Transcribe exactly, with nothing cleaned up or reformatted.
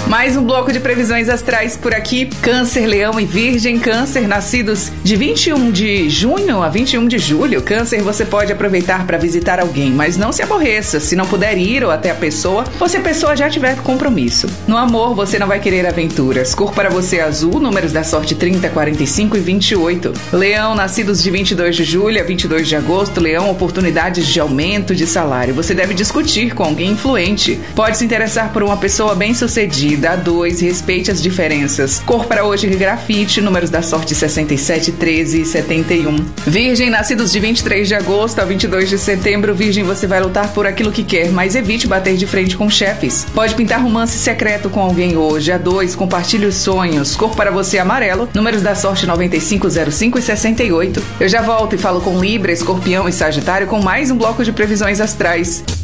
Mais um bloco de previsões astrais por aqui. Câncer, Leão e Virgem. Câncer, nascidos de vinte e um de junho a vinte e um de julho. Câncer, você pode aproveitar para visitar alguém, mas não se aborreça. Se não puder ir ou até a pessoa, ou se a pessoa já tiver compromisso. No amor, você não vai querer aventuras. Cor para você azul, números da sorte trinta, quarenta e cinco e vinte e oito. Leão, nascidos de vinte e dois de julho a vinte e dois de agosto. Leão, oportunidades de aumento de salário. Você deve discutir com alguém influente. Pode se interessar por uma pessoa bem-sucedida. A dois, respeite as diferenças. Cor para hoje, grafite, números da sorte sessenta e sete, treze e setenta e um. Virgem, nascidos de vinte e três de agosto a vinte e dois de setembro. Virgem, você vai lutar por aquilo que quer, mas evite bater de frente com chefes. Pode pintar romance secreto com alguém hoje. A dois, compartilhe os sonhos. Cor para você, amarelo, números da sorte noventa e cinco, zero cinco e sessenta e oito. Eu já volto e falo com Libra, Escorpião e Sagitário com mais um bloco de previsões astrais.